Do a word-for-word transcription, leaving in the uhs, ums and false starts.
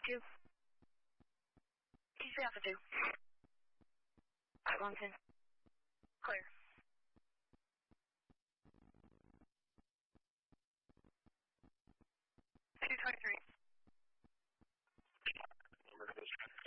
Two. T three Alpha two. Alright, one ten. Clear. two twenty-three.